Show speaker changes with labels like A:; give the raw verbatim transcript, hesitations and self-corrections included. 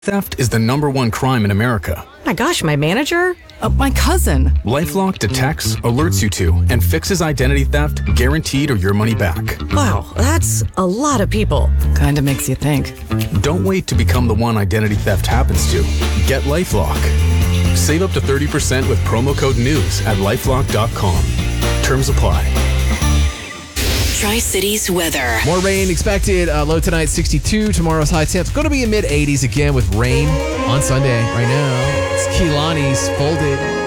A: Theft is the number one crime in America.
B: My gosh, my manager?
C: Uh, my cousin.
A: LifeLock detects, alerts you to, and fixes identity theft guaranteed or your money back.
B: Wow, that's a lot of people.
C: Kinda makes you think.
A: Don't wait to become the one identity theft happens to. Get LifeLock. Save up to thirty percent with promo code NEWS at lifelock dot com. Terms apply.
D: Tri-Cities weather.
E: More rain expected. Uh, low tonight, sixty-two. Tomorrow's high temps going to be in mid eighties again with rain on Sunday. Right now, it's Kehlani's Folded.